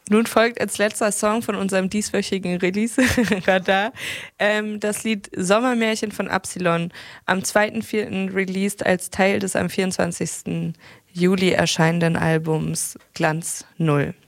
Nun folgt als letzter Song von unserem dieswöchigen Release-Radar das Lied Sommermärchen von Absilon, am 2.4. released als Teil des am 24. Juli erscheinenden Albums Glanz Null.